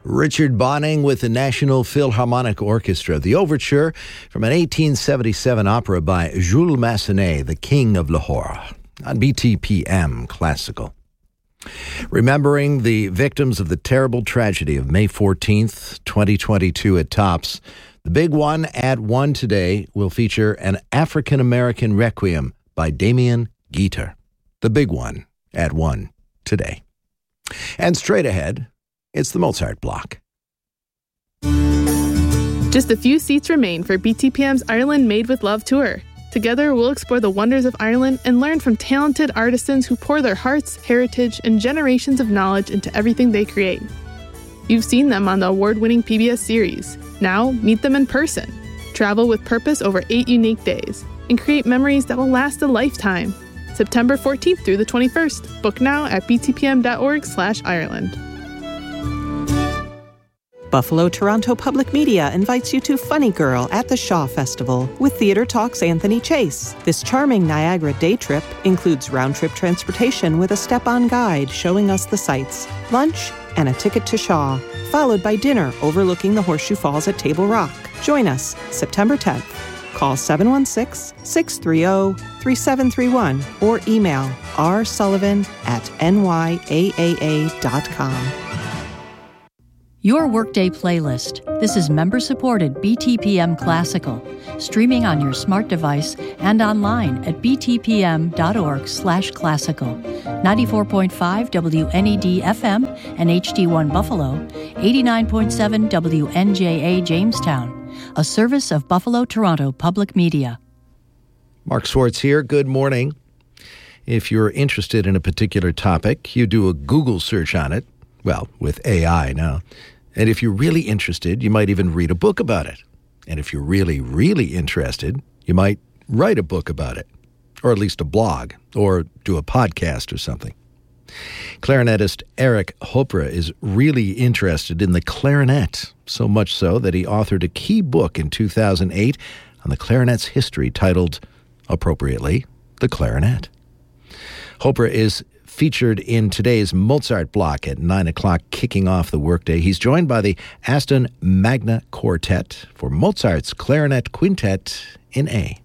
Richard Bonning with the National Philharmonic Orchestra, the overture from an 1877 opera by Jules Massenet, The King of Lahore, on BTPM Classical. Remembering the victims of the terrible tragedy of May 14th, 2022 at Tops, the big one at 1 today will feature an African-American Requiem by Damien Geiger. The big one at 1 today. And straight ahead, it's the Mozart block. Just a few seats remain for BTPM's Ireland Made with Love tour. Together, we'll explore the wonders of Ireland and learn from talented artisans who pour their hearts, heritage, and generations of knowledge into everything they create. You've seen them on the award-winning PBS series. Now, meet them in person. Travel with purpose over 8 unique days and create memories that will last a lifetime. September 14th through the 21st. Book now at btpm.org/Ireland. Buffalo Toronto Public Media invites you to Funny Girl at the Shaw Festival with Theatre Talk's Anthony Chase. This charming Niagara day trip includes round-trip transportation with a step-on guide showing us the sights, lunch, and a ticket to Shaw, followed by dinner overlooking the Horseshoe Falls at Table Rock. Join us September 10th. Call 716-630-3731 or email rsullivan@nyaaa.com. Your Workday Playlist. This is member-supported BTPM Classical, streaming on your smart device and online at btpm.org/classical. 94.5 WNED FM and HD1 Buffalo, 89.7 WNJA Jamestown, a service of Buffalo Toronto Public Media. Mark Swartz here. Good morning. If you're interested in a particular topic, you do a Google search on it. Well, with AI now. And if you're really interested, you might even read a book about it. And if you're really, really interested, you might write a book about it, or at least a blog, or do a podcast or something. Clarinetist Eric Hopra is really interested in the clarinet, so much so that he authored a key book in 2008 on the clarinet's history titled, appropriately, The Clarinet. Hopra is featured in today's Mozart block at 9 o'clock, kicking off the workday. He's joined by the Aston Magna Quartet for Mozart's Clarinet Quintet in A.